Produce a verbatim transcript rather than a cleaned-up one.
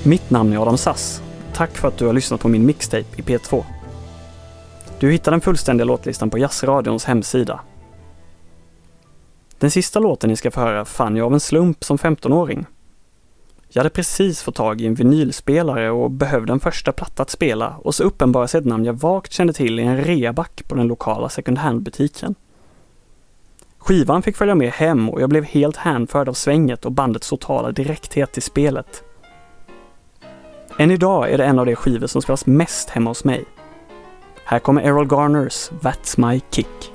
Mitt namn är Adam Sass. Tack för att du har lyssnat på min mixtape i P två. Du hittar den fullständiga låtlistan på Jazzradions hemsida. Den sista låten ni ska få höra fann jag av en slump som femtonåring. Jag hade precis fått tag i en vinylspelare och behövde en första platta att spela, och så uppenbarades ett namn jag vagt kände till i en reaback på den lokala second hand-butiken. Skivan fick följa med hem och jag blev helt hänförd av svänget och bandets totala direkthet till spelet. Än idag är det en av de skivor som spelas mest hemma hos mig. Här kommer Errol Garners That's My Kick.